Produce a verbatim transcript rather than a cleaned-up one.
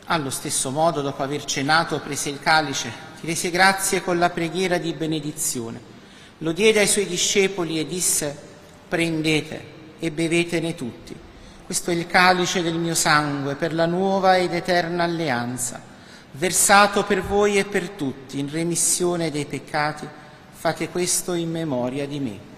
Allo stesso modo, dopo aver cenato, prese il calice, ti rese grazie con la preghiera di benedizione, lo diede ai suoi discepoli e disse: prendete e bevetene tutti. Questo è il calice del mio sangue per la nuova ed eterna alleanza, versato per voi e per tutti in remissione dei peccati. Fate questo in memoria di me.